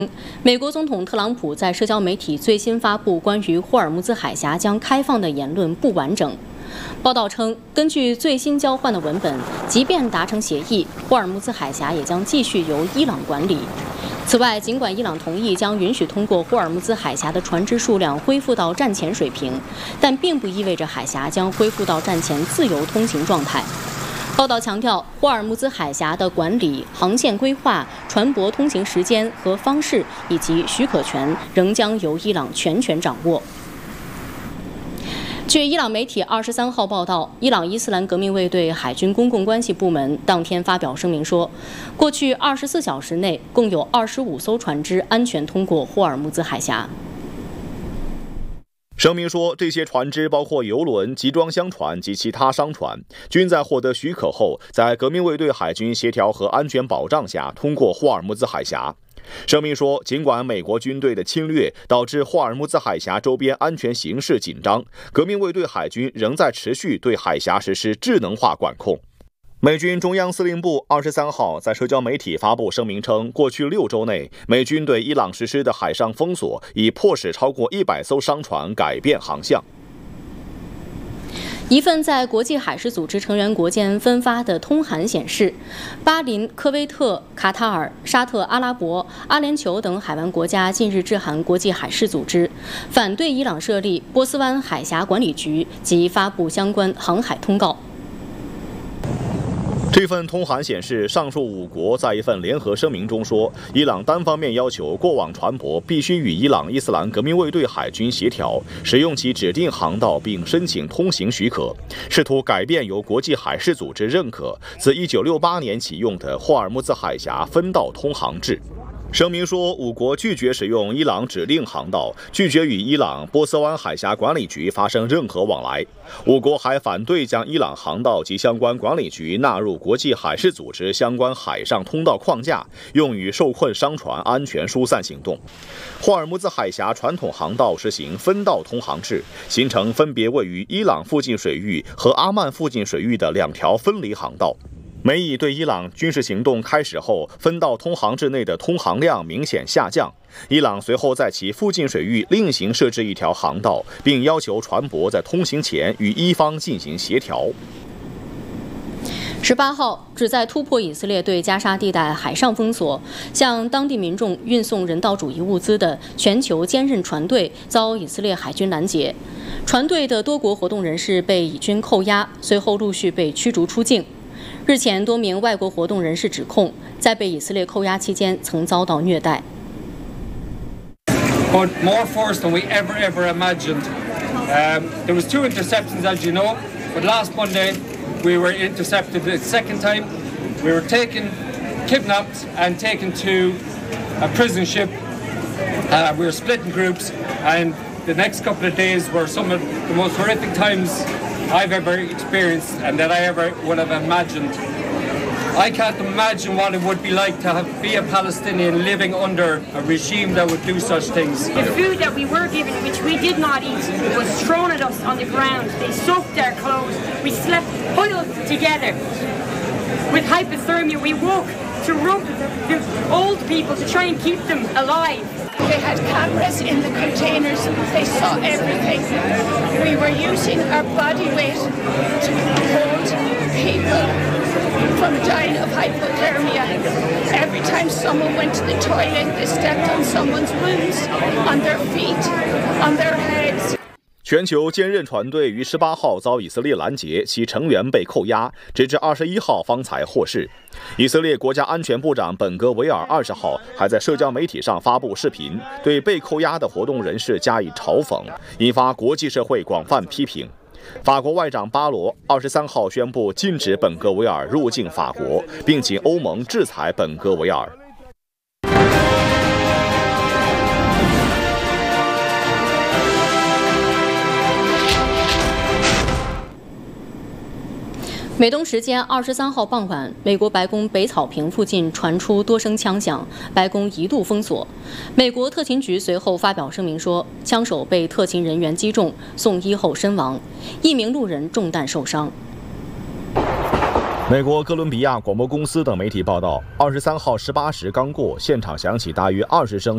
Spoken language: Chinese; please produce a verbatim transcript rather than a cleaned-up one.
美国总统特朗普在社交媒体最新发布关于霍尔木兹海峡将开放的言论不完整。报道称，根据最新交换的文本，即便达成协议，霍尔木兹海峡也将继续由伊朗管理。此外，尽管伊朗同意将允许通过霍尔木兹海峡的船只数量恢复到战前水平，但并不意味着海峡将恢复到战前自由通行状态。报道强调，霍尔木兹海峡的管理、航线规划、船舶通行时间和方式以及许可权仍将由伊朗全权掌握。据伊朗媒体二十三号报道，伊朗伊斯兰革命卫队海军公共关系部门当天发表声明说，过去二十四小时内共有二十五艘船只安全通过霍尔木兹海峡。 声明说，这些船只包括油轮、集装箱船及其他商船，均在获得许可后，在革命卫队海军协调和安全保障下通过霍尔木兹海峡。声明说，尽管美国军队的侵略导致霍尔木兹海峡周边安全形势紧张，革命卫队海军仍在持续对海峡实施智能化管控。美军中央司令部二十三号在社交媒体发布声明称，过去六周内，美军对伊朗实施的海上封锁已迫使超过一百艘商船改变航向。 一份在国际海事组织成员国间分发的通函显示，巴林、科威特、卡塔尔、沙特阿拉伯、阿联酋等海湾国家近日致函国际海事组织，反对伊朗设立波斯湾海峡管理局及发布相关航海通告。 这份通函显示，上述五国在一份联合声明中说，伊朗单方面要求过往船舶必须与伊朗伊斯兰革命卫队海军协调，使用其指定航道并申请通行许可，试图改变由国际海事组织认可自一九六八年启用的霍尔木兹海峡分道通航制。声明说，五国拒绝使用伊朗指定航道，拒绝与伊朗波斯湾海峡管理局发生任何往来。五国还反对将伊朗航道及相关管理局纳入国际海事组织相关海上通道框架，用于受困商船安全疏散行动。霍尔木兹海峡传统航道实行分道通航制，形成分别位于伊朗附近水域和阿曼附近水域的两条分离航道。美以对伊朗军事行动开始后，分道通航制内的通航量明显下降。伊朗随后在其附近水域另行设置一条航道，并要求船舶在通行前与伊方进行协调。 十八号，旨在突破以色列对加沙地带海上封锁，向当地民众运送人道主义物资的全球坚韧船队遭以色列海军拦截。船队的多国活动人士被以军扣押，随后陆续被驱逐出境。日前，多名外国活动人士指控，在被以色列扣押期间曾遭到虐待。 But more force than we ever ever imagined. Um, there was two interceptions, as you know, but last Monday we were intercepted the second time. We were taken, kidnapped, and taken to a prison ship. Uh, we were split in groups, and the next couple of days were some of the most horrific times I've ever experienced and that I ever would have imagined. I can't imagine what it would be like to have, be a Palestinian living under a regime that would do such things. The food that we were given, which we did not eat, was thrown at us on the ground. They soaked our clothes. We slept huddled together. With hypothermia, we woke to rub the old people to try and keep them alive. They had cameras in the containers. They saw everything. We were using our body weight to hold people from dying of hypothermia. Every time someone went to the toilet, they stepped on someone's wounds, on their feet, on their heads. 全球坚韧船队于十八号遭以色列拦截，其成员被扣押，直至二十一号方才获释。以色列国家安全部长本格维尔二十号还在社交媒体上发布视频，对被扣押的活动人士加以嘲讽，引发国际社会广泛批评。法国外长巴罗二十三号宣布禁止本格维尔入境法国，并请欧盟制裁本格维尔。 美东时间二十三号傍晚，美国白宫北草坪附近传出多声枪响，白宫一度封锁。美国特勤局随后发表声明说，枪手被特勤人员击中，送医后身亡，一名路人中弹受伤。 美国哥伦比亚广播公司等媒体报道，二十三号十八时刚过，现场响起大约二十声